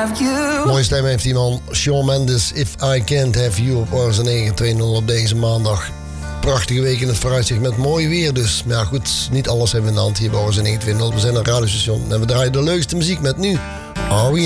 have you. Mooie stem heeft die man. Shawn Mendes, If I Can't Have You op Orange 920 op deze maandag. Prachtige week in het vooruitzicht met mooi weer dus. Maar ja goed, niet alles hebben we in de hand hier bij Orange 920. We zijn een radiostation en we draaien de leukste muziek met nu R.E.M.